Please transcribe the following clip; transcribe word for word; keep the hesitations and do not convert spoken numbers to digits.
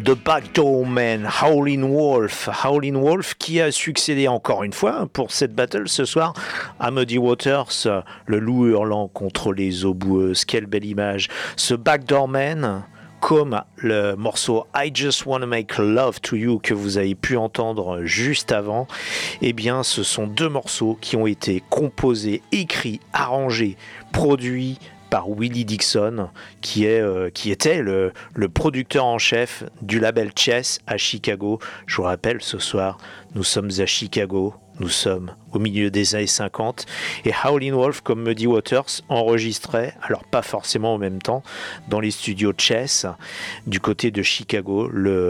The Backdoor Man, Howlin' Wolf. Howlin' Wolf qui a succédé encore une fois pour cette battle ce soir à Muddy Waters, le loup hurlant contre les eaux boueuses. Quelle belle image. Ce Backdoor Man, comme le morceau I Just Wanna Make Love to You que vous avez pu entendre juste avant, eh bien ce sont deux morceaux qui ont été composés, écrits, arrangés, produits par Willie Dixon, qui, est, euh, qui était le, le producteur en chef du label Chess à Chicago. Je vous rappelle, ce soir, nous sommes à Chicago, nous sommes au milieu des années cinquante, et Howlin' Wolf, comme Muddy Waters, enregistrait, alors pas forcément en même temps, dans les studios Chess, du côté de Chicago, le